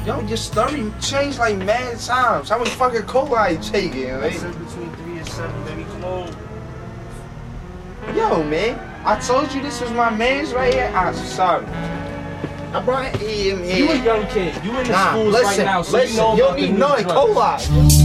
Yo, your story changed like mad times. How much fucking cola you taking, I man? said between 3 and 7, baby. Come on. Yo, man, I told you this was my man's right here. I'm sorry. I brought him here. You a young kid. You in the Nah, schools listen, right now, so listen, you know you about don't the need new none drugs. cola.